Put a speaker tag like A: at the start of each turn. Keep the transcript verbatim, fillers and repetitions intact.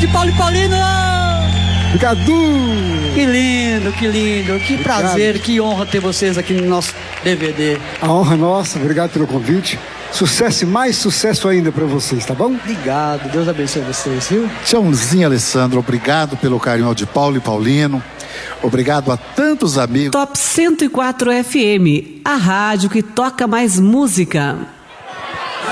A: de Paulo e Paulino.
B: Obrigado.
A: Que lindo, que lindo, que Obrigado. prazer, que honra ter vocês aqui no nosso D V D.
B: A honra é nossa, obrigado pelo convite. Sucesso e mais sucesso ainda para vocês, tá bom?
A: Obrigado, Deus abençoe vocês, viu?
C: Tchauzinho, Alessandro, obrigado pelo carinho de Paulo e Paulino. Obrigado a tantos amigos.
D: Top cento e quatro F M, a rádio que toca mais música.